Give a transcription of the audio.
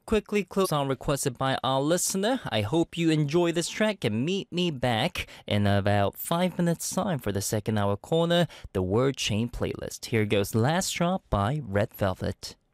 quickly close on requested by our listener. I hope you enjoy this track and meet me back in about 5 minutes time for the second hour corner, the Word Chain playlist. Here goes Last Drop by Red Velvet.